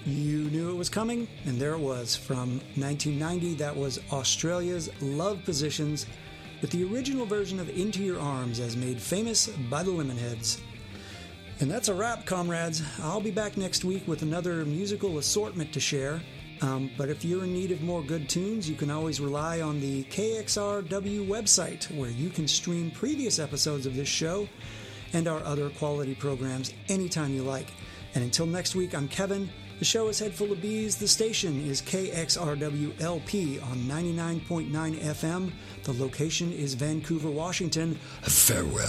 You knew it was coming, and there it was. From 1990, that was Australia's Love Positions, with the original version of Into Your Arms as made famous by the Lemonheads. And that's a wrap, comrades. I'll be back next week with another musical assortment to share. But if you're in need of more good tunes, you can always rely on the KXRW website, where you can stream previous episodes of this show and our other quality programs anytime you like. And until next week, I'm Kevin. The show is Head Full of Bees. The station is KXRW-LP on 99.9 FM. The location is Vancouver, Washington. Farewell.